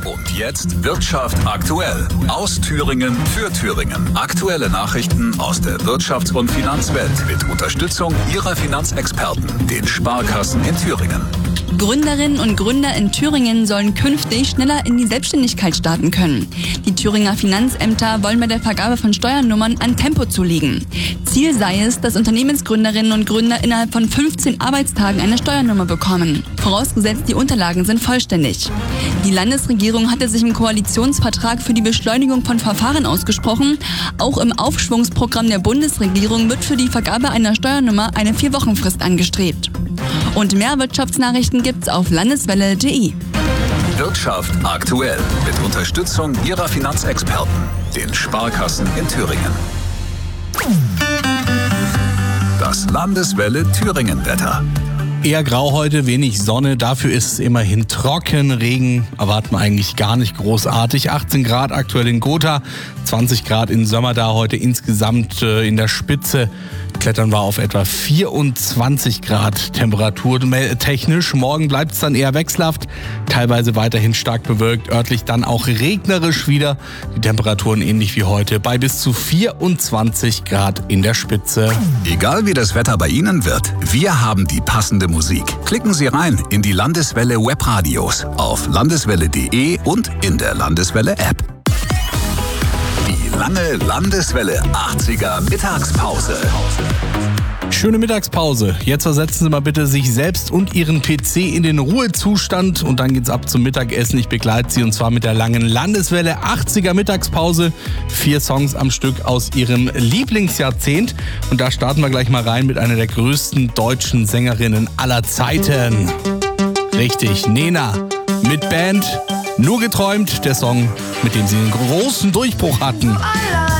Und jetzt Wirtschaft aktuell. Aus Thüringen für Thüringen. Aktuelle Nachrichten aus der Wirtschafts- und Finanzwelt mit Unterstützung Ihrer Finanzexperten, den Sparkassen in Thüringen. Gründerinnen und Gründer in Thüringen sollen künftig schneller in die Selbstständigkeit starten können. Die Thüringer Finanzämter wollen bei der Vergabe von Steuernummern an Tempo zulegen. Ziel sei es, dass Unternehmensgründerinnen und Gründer innerhalb von 15 Arbeitstagen eine Steuernummer bekommen. Vorausgesetzt, die Unterlagen sind vollständig. Die Landesregierung hatte sich im Koalitionsvertrag für die Beschleunigung von Verfahren ausgesprochen. Auch im Aufschwungsprogramm der Bundesregierung wird für die Vergabe einer Steuernummer eine 4-Wochen-Frist angestrebt. Und mehr Wirtschaftsnachrichten gibt's auf landeswelle.de. Wirtschaft aktuell mit Unterstützung Ihrer Finanzexperten, den Sparkassen in Thüringen. Das Landeswelle Thüringen-Wetter. Eher grau heute, wenig Sonne, dafür ist es immerhin trocken. Regen erwarten wir eigentlich gar nicht großartig. 18 Grad aktuell in Gotha, 20 Grad in Sömmerda heute insgesamt in der Spitze. Klettern wir auf etwa 24 Grad temperaturtechnisch. Morgen bleibt es dann eher wechselhaft, teilweise weiterhin stark bewölkt, örtlich dann auch regnerisch wieder. Die Temperaturen ähnlich wie heute bei bis zu 24 Grad in der Spitze. Egal wie das Wetter bei Ihnen wird, wir haben die passende Musik. Klicken Sie rein in die Landeswelle Webradios auf landeswelle.de und in der Landeswelle App. Die lange Landeswelle 80er Mittagspause. Schöne Mittagspause. Jetzt versetzen Sie mal bitte sich selbst und Ihren PC in den Ruhezustand und dann geht's ab zum Mittagessen. Ich begleite Sie und zwar mit der langen Landeswelle 80er Mittagspause. 4 Songs am Stück aus Ihrem Lieblingsjahrzehnt. Und da starten wir gleich mal rein mit einer der größten deutschen Sängerinnen aller Zeiten. Richtig, Nena mit Band. Nur geträumt, der Song, mit dem sie einen großen Durchbruch hatten.